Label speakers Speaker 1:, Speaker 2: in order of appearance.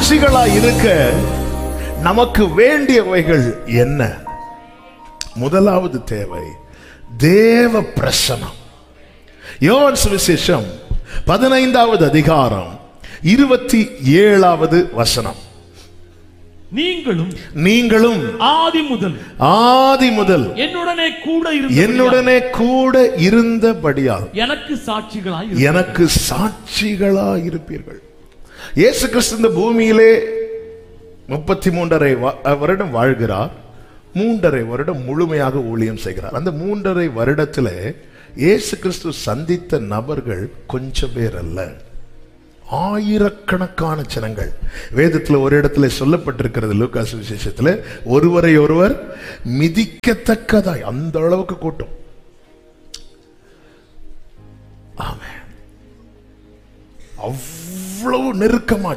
Speaker 1: சாட்சிகளா இருக்க நமக்கு வேண்டியவைகள் என்ன? முதலாவது தேவை தேவ பிரசன்னம். யோவான் சுவிசேஷம் 15வது அதிகாரம் 27வது வசனம். நீங்களும் ஆதி முதல் என்னுடனே கூட இருந்தபடியால் எனக்கு சாட்சிகளாய் இருப்பீர்கள். இயேசு கிறிஸ்து இந்த பூமியிலே 33.5 வருடம் வாழ்கிறார். 3.5 வருடம் முழுமையாக ஊழியம் செய்கிறார். அந்த 3.5 வருடத்தில் இயேசு கிறிஸ்து சந்தித்த நபர்கள் கொஞ்சம் பேர் அல்ல, ஆயிரக்கணக்கான ஜனங்கள். வேதத்தில் ஒரு இடத்துல சொல்லப்பட்டிருக்கிறது, லூக்கா சுவிசேஷத்தில், ஒருவரை ஒருவர் மிதிக்கத்தக்கதாய், அந்த அளவுக்கு கூட்டம். ஆமென். அவ்வளவு நெருக்கமா